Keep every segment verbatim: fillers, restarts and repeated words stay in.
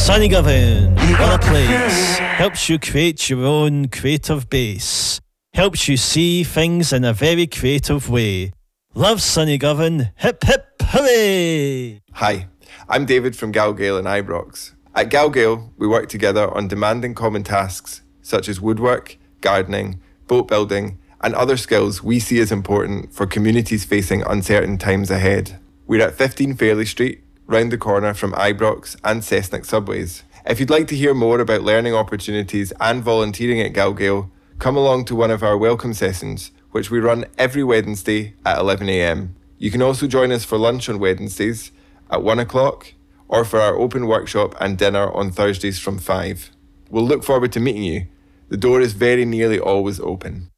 Sunny Govan, what a place. Helps you create your own creative base. Helps you see things in a very creative way. Love Sunny Govan. Hip hip hooray! Hi, I'm David from Galgale and Ibrox. At Galgale, we work together on demanding common tasks such as woodwork, gardening, boat building, and other skills we see as important for communities facing uncertain times ahead. We're at fifteen Fairley Street, round the corner from Ibrox and Cessnock subways. If you'd like to hear more about learning opportunities and volunteering at Galgale, come along to one of our welcome sessions, which we run every Wednesday at eleven a m. You can also join us for lunch on Wednesdays at one o'clock, or for our open workshop and dinner on Thursdays from five. We'll look forward to meeting you. The door is very nearly always open.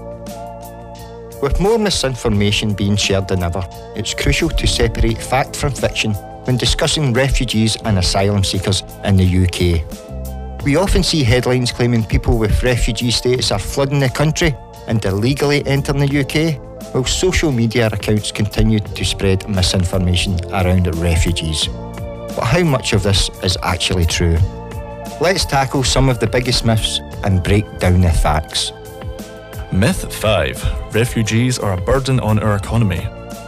With more misinformation being shared than ever, it's crucial to separate fact from fiction when discussing refugees and asylum seekers in the U K. We often see headlines claiming people with refugee status are flooding the country and illegally entering the U K, while social media accounts continue to spread misinformation around refugees. But how much of this is actually true? Let's tackle some of the biggest myths and break down the facts. Myth five. Refugees are a burden on our economy.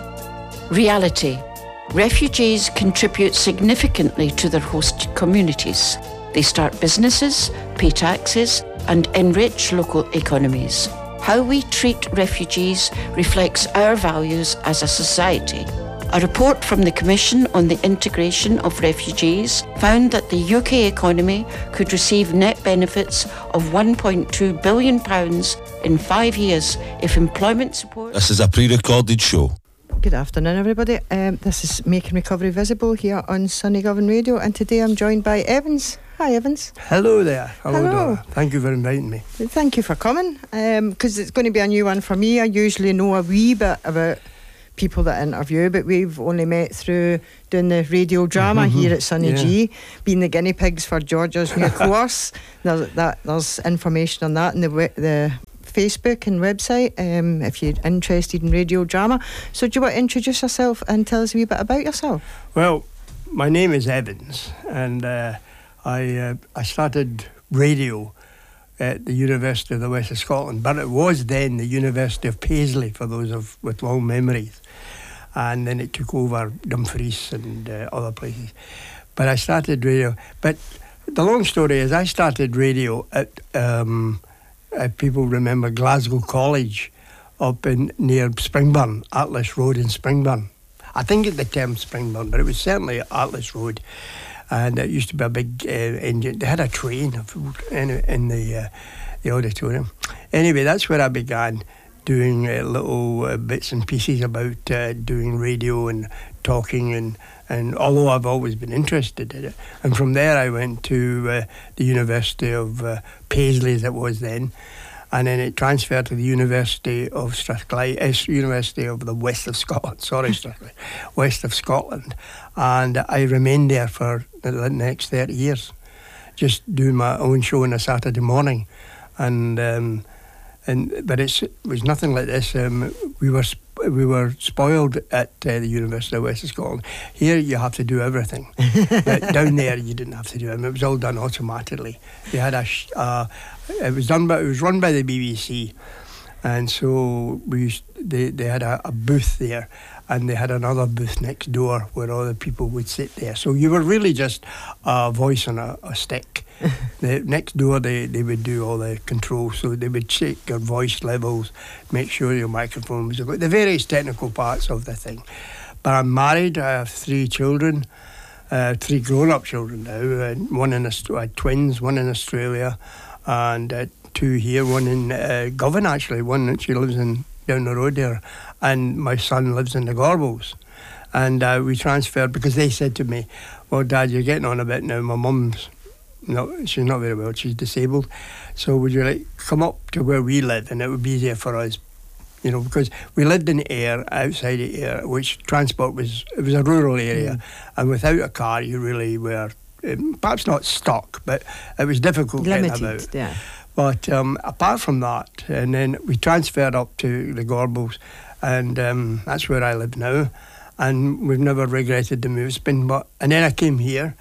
Reality. Refugees contribute significantly to their host communities. They start businesses, pay taxes, and enrich local economies. How we treat refugees reflects our values as a society. A report from the Commission on the Integration of Refugees found that the U K economy could receive net benefits of one point two billion pounds in five years if employment support... This is a pre-recorded show. Good afternoon, everybody. Um, this is Making Recovery Visible here on Sunny Govan Radio, and today I'm joined by Evans. Hi, Evans. Hello there. Hello, Hello. Dora. Thank you for inviting me. Thank you for coming, because um, it's going to be a new one for me. I usually know a wee bit about people that I interview, but we've only met through doing the radio drama mm-hmm. here at Sunny yeah. G, being the guinea pigs for Georgia's new course. There's, that, there's information on that in the, the Facebook and website um, if you're interested in radio drama. So do you want to introduce yourself and tell us a wee bit about yourself? Well, my name is Evans, and uh, I uh, I started radio at the University of the West of Scotland, but it was then the University of Paisley for those of with long memories, and then it took over Dumfries and uh, other places. But I started radio. But the long story is, I started radio at um, uh, people remember Glasgow College up in near Springburn, Atlas Road in Springburn. I think it's the term Springburn, but it was certainly Atlas Road. And it used to be a big uh, engine. They had a train in, in the uh, the auditorium. Anyway, that's where I began doing uh, little uh, bits and pieces about uh, doing radio and talking. And, and although I've always been interested in it. And from there I went to uh, the University of uh, Paisley, as it was then. And then it transferred to the University of Strathclyde, uh, University of the West of Scotland, sorry, Strathclyde, West of Scotland. And I remained there for the next thirty years, just doing my own show on a Saturday morning. And um, and but it's, it was nothing like this. Um, we were we were spoiled at uh, the University of West of Scotland. Here you have to do everything. But down there you didn't have to do it. It was all done automatically. They had a sh- uh, it was done by it was run by the B B C, and so we used, they they had a, a booth there. And they had another booth next door where all the people would sit there. So you were really just a voice on a, a stick. The next door, they, they would do all the controls. So they would check your voice levels, make sure your microphone was good, the various technical parts of the thing. But I'm married. I have three children, uh, three grown-up children now. Uh, one in Aust- I had twins, one in Australia, and uh, two here. One in uh, Govan, actually. One that she lives in down the road there. And my son lives in the Gorbals. And uh, we transferred because they said to me, well, Dad, you're getting on a bit now. My mum's, no, she's not very well. She's disabled. So would you like come up to where we live? And it would be easier for us, you know, because we lived in Ayr, outside of Ayr, which transport was, it was a rural area. Mm. And without a car, you really were, um, perhaps not stuck, but it was difficult Limited, getting about. Yeah. But um, apart from that, and then we transferred up to the Gorbals. And um, that's where I live now, and we've never regretted the move. It's been, but and then I came here,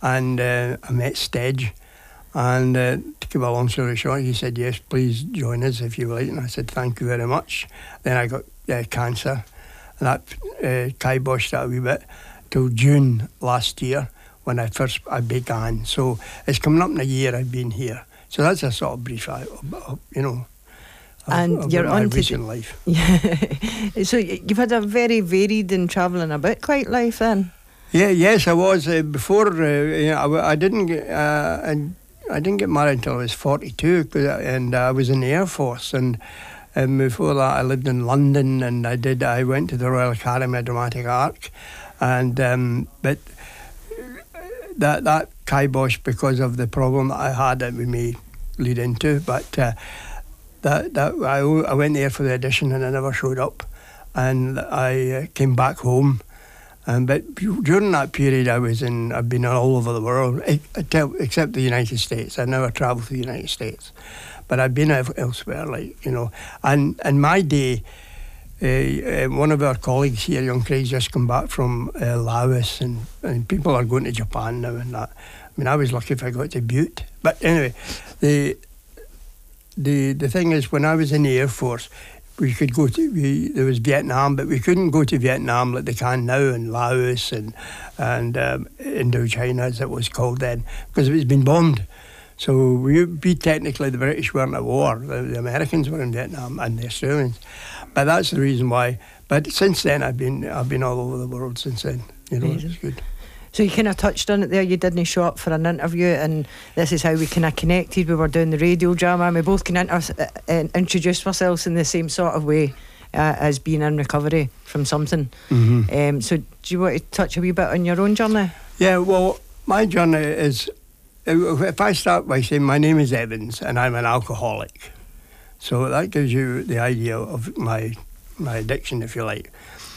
and uh, I met Stedge. And uh, to keep a long story short, he said, yes, please join us if you like. And I said, thank you very much. Then I got uh, cancer, and that uh, kiboshed that a wee bit till June last year when I first I began. So it's coming up in a year I've been here. So that's a sort of brief, uh, you know, and of, you're of my on to recent life. Yeah. So you've had a very varied and travelling a bit quite life then. Yeah, yes, I was uh, before. Uh, you know, I, I didn't get. Uh, I, I didn't get married until I was forty-two, and I was in the Air Force. And, and before that, I lived in London, and I did. I went to the Royal Academy of Dramatic Art, and um, but that that kiboshed because of the problem that I had that we may lead into. But uh, that that I I went there for the audition, and I never showed up, and I uh, came back home. Um, but during that period, I was in. I've been all over the world, except the United States. I never travelled to the United States, but I've been elsewhere, like you know. And in my day, uh, uh, one of our colleagues here, young Craig's just come back from uh, Laos, and, and people are going to Japan now and that. I mean, I was lucky if I got to Butte. But anyway, the the the thing is, when I was in the Air Force, we could go to, we, there was Vietnam, but we couldn't go to Vietnam like they can now, and Laos and and um, Indochina, as it was called then, because it was been bombed. So we, we technically, the British weren't at war. The, the Americans were in Vietnam and the Australians. But that's the reason why. But since then, I've been I've been all over the world since then. You know, Amazing. It's good. So you kind of touched on it there. You didn't show up for an interview, and this is how we kind of connected. We were doing the radio drama, and we both can inter- uh, introduce ourselves in the same sort of way uh, as being in recovery from something. Mm-hmm. Um, so do you want to touch a wee bit on your own journey? Yeah, well, my journey is, if I start by saying my name is Evans and I'm an alcoholic. So that gives you the idea of my my addiction, if you like.